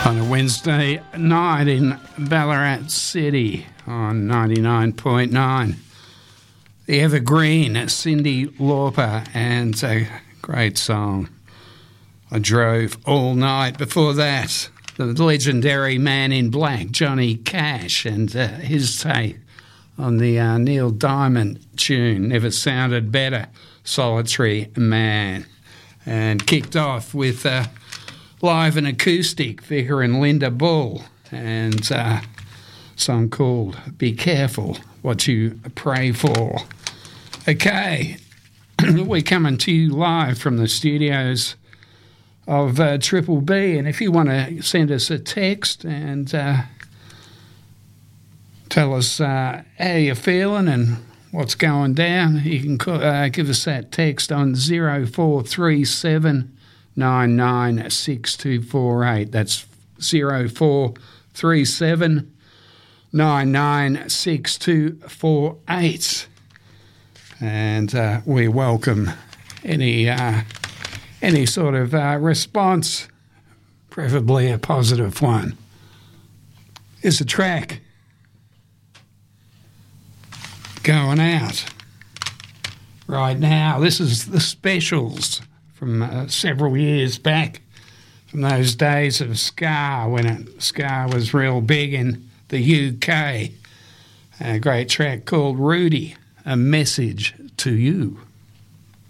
On a Wednesday night in Ballarat City on 99.9. The Evergreen, Cyndi Lauper, and a great song. I Drove All Night. Before that, the legendary Man in Black, Johnny Cash, and his take on the Neil Diamond tune, Never Sounded Better, Solitary Man. And kicked off with live and acoustic, Vicar and Linda Bull, and a song called Be Careful What You Pray For. Okay, we're coming to you live from the studios of Triple B, and if you want to send us a text and tell us how you're feeling and what's going down, you can give us that text on 0437 996248. That's 0437 996248. And we welcome any sort of response, preferably a positive one. Here's a track going out right now. This is the Specials from several years back, from those days of ska, when ska was real big in the UK. A great track called Rudy, A Message to You.